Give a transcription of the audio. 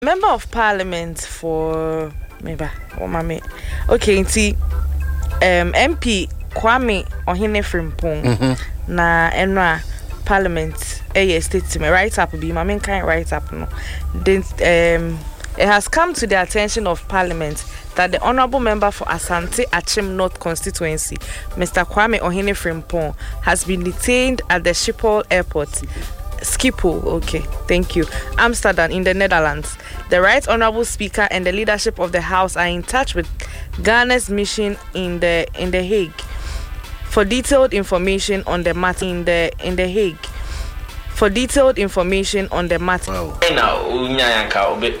Member of Parliament for maybe okay, MP Kwame Ohene Frimpong na enra Parliament statement write up be my main kind write up no. Then it has come to the attention of Parliament that the Honourable Member for Asante Achim North Constituency, Mr. Kwame Ohene Frimpong, has been detained at the Schiphol Airport. Schiphol, okay, thank you. Amsterdam in the Netherlands. The Right Honourable Speaker and the leadership of the House are in touch with Ghana's mission in the Hague for detailed information on the matter in the Hague. For detailed information on the matter.